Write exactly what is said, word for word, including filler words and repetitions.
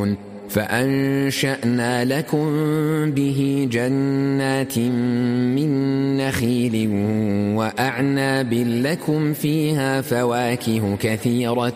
فأنشأنا لكم به جنات من نخيل وأعناب لكم فيها فواكه كثيرة